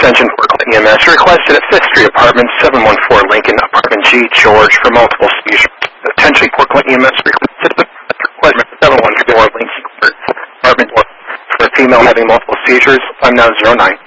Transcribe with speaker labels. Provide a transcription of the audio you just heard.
Speaker 1: extension for EMS requested at 5th Street Apartments, 714 Lincoln, Apartment G, George, for multiple seizures. Attention, Portland EMS requested 714 Lincoln, Apartment 4, for a female having multiple seizures. I'm now 09.